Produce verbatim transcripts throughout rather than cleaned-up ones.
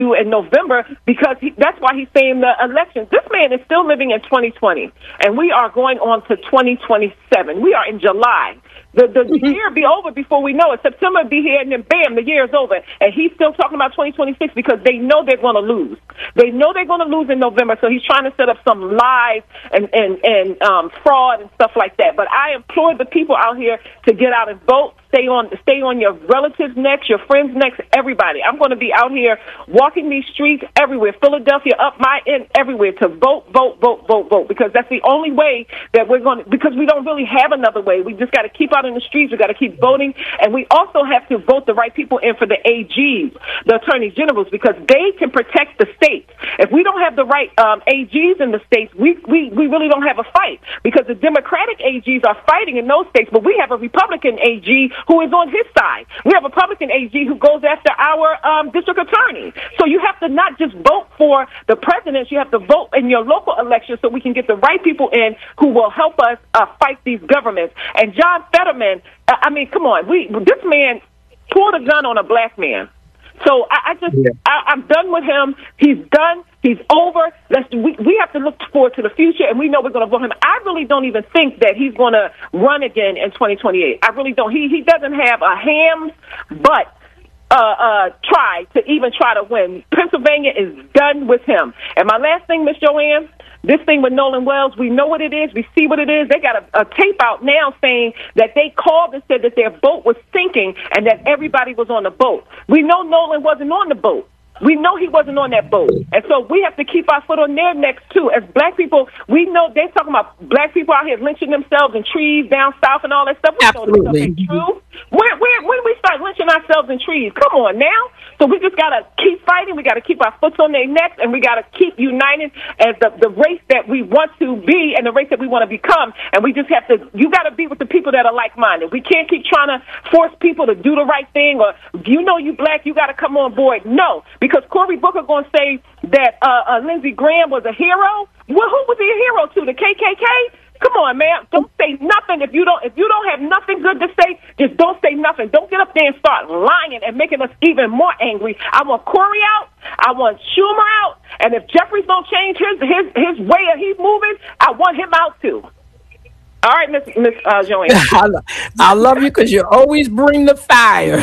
in November because he, that's why he's saying the elections. This man is still living in twenty twenty, and we are going on to twenty twenty-seven. We are in July. The, the mm-hmm. year be over before we know it. September be here, and then bam, the year is over. And he's still talking about twenty twenty-six because they know they're going to lose. They know they're going to lose in November, so he's trying to set up some lies and, and, and um, fraud and stuff like that. But I implore the people out here to get out and vote. Stay on, stay on your relatives' necks, your friends' necks, everybody. I'm going to be out here walking these streets everywhere, Philadelphia, up my end, everywhere, to vote, vote, vote, vote, vote, because that's the only way that we're going to, because we don't really have another way. We just got to keep out in the streets. We got to keep voting, and we also have to vote the right people in for the A Gs, the attorney generals, because they can protect the states. If we don't have the right um, A Gs in the states, we, we, we really don't have a fight, because the Democratic A Gs are fighting in those states, but we have a Republican A G who is on his side. We have a Republican A G who goes after our um, district attorney. So you have to not just vote for the presidents, you have to vote in your local elections so we can get the right people in who will help us uh, fight these governments. And John Fetterman, uh, I mean, come on, we this man pulled a gun on a black man. So I, I just, yeah. I, I'm done with him. He's done. He's over. Let's, we, we have to look forward to the future, and we know we're going to vote him. I really don't even think that he's going to run again in twenty twenty-eight. I really don't. He he doesn't have a hams, but uh, uh, try to even try to win. Pennsylvania is done with him. And my last thing, Miss Joanne, this thing with Nolan Wells, we know what it is. We see what it is. They got a, a tape out now saying that they called and said that their boat was sinking and that everybody was on the boat. We know Nolan wasn't on the boat. We know he wasn't on that boat. And so we have to keep our foot on their necks, too. As black people, we know they're talking about black people out here lynching themselves in trees down south and all that stuff. We Absolutely. know this stuff ain't true. Where, where, when do we start lynching ourselves in trees? Come on now. So we just got to keep fighting. We got to keep our foot on their necks, and we got to keep united as the, the race that we want to be and the race that we want to become. And we just have to, you got to be with the people that are like-minded. We can't keep trying to force people to do the right thing, or you know you black, you got to come on board. No, because Cory Booker going to say that uh, uh, Lindsey Graham was a hero. Well, who was he a hero to? The K K K? Come on, man. Don't say nothing. If you don't if you don't have nothing good to say, just don't say nothing. Don't get up there and start lying and making us even more angry. I want Cory out. I want Schumer out. And if Jeffries don't change his his his way of he's moving, I want him out too. All right, Miss Miss uh, Joanne. I, I love you because you always bring the fire.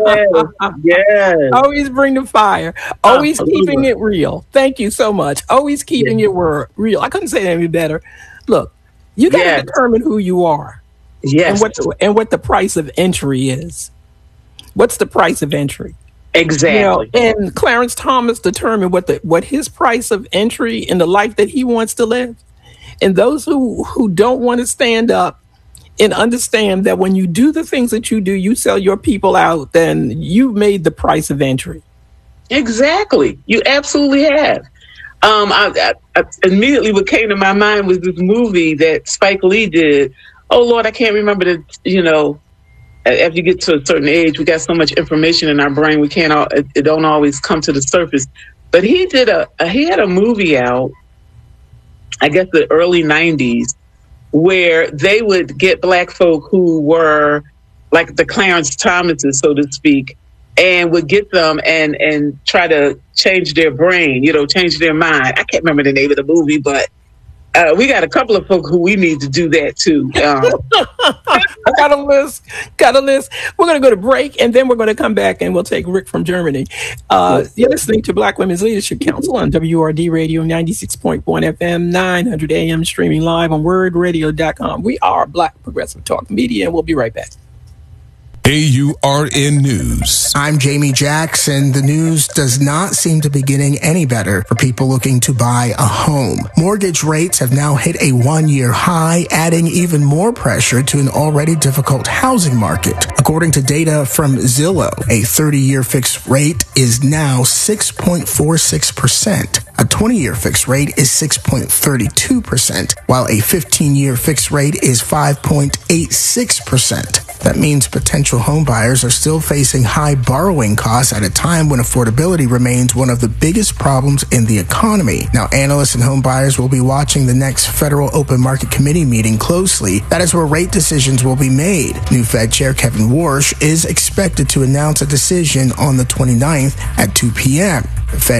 Yes, yes. Always bring the fire. Always Absolutely. keeping it real. Thank you so much. Always keeping Yes. your word real. I couldn't say it any better. Look, you got to Yes. determine who you are Yes, and what the, and what the price of entry is. What's the price of entry? exactly. You know, and Clarence Thomas determined what the what his price of entry in the life that he wants to live. And those who, who don't want to stand up and understand that when you do the things that you do, you sell your people out, then you made the price of entry. Exactly. You absolutely have. Um, I, I, I immediately what came to my mind was this movie that Spike Lee did. Oh Lord, I can't remember the. You know, after you get to a certain age, we got so much information in our brain, we can't. All, it, it don't always come to the surface. But he did a. a he had a movie out, I guess the early nineties, where they would get black folk who were like the Clarence Thomases, so to speak, and would get them and, and try to change their brain, you know, change their mind. I can't remember the name of the movie, but uh, we got a couple of folk who we need to do that too. Um, I got a list. Got a list. We're going to go to break, and then we're going to come back, and we'll take Rick from Germany. Uh, you're listening to Black Women's Leadership Council on W R D Radio ninety-six point one F M, nine hundred A M, streaming live on word radio dot com. We are Black Progressive Talk Media, and we'll be right back. A U R N News. I'm Jamie Jackson. The news does not seem to be getting any better for people looking to buy a home. Mortgage rates have now hit a one-year high, adding even more pressure to an already difficult housing market. According to data from Zillow, a thirty-year fixed rate is now six point four six percent. A twenty-year fixed rate is six point three two percent, while a fifteen-year fixed rate is five point eight six percent. That means potential home buyers are still facing high borrowing costs at a time when affordability remains one of the biggest problems in the economy. Now, analysts and home buyers will be watching the next Federal Open Market Committee meeting closely. That is where rate decisions will be made. New Fed Chair Kevin Warsh is expected to announce a decision on the twenty-ninth at two p.m. The Fed